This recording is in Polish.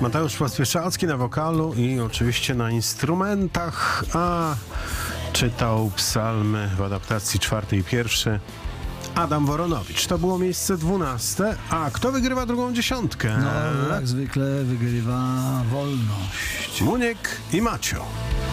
Mateusz Pospieszalski na wokalu i oczywiście na instrumentach, a czytał psalmy w adaptacji 4. i 1. Adam Woronowicz. To było miejsce 12. A kto wygrywa drugą dziesiątkę? No, jak zwykle wygrywa Wolność. Muniek i Macio.